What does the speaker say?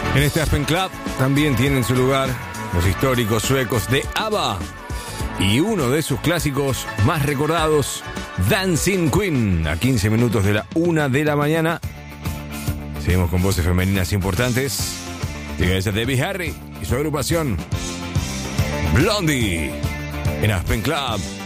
En este Aspen Club también tienen su lugar los históricos suecos de ABBA y uno de sus clásicos más recordados, Dancing Queen, a 15 minutos de la 1 de la mañana. Seguimos con voces femeninas importantes. Llega esa Debbie Harry y su agrupación Blondie en Aspen Club.